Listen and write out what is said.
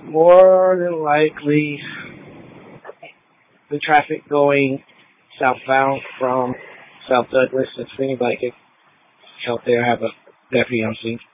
More than likely, the traffic going southbound from South Douglas. If anybody could help there, have a deputy on scene.